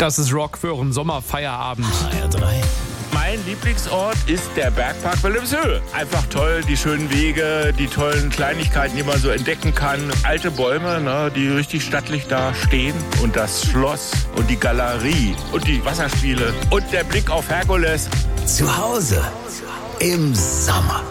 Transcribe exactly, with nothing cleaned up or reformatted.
Das ist Rock für euren Sommerfeierabend. H R drei. Mein Lieblingsort ist der Bergpark Wilhelmshöhe. Einfach toll, die schönen Wege, die tollen Kleinigkeiten, die man so entdecken kann. Alte Bäume, ne, die richtig stattlich da stehen. Und das Schloss und die Galerie und die Wasserspiele und der Blick auf Herkules. Zu Hause im Sommer.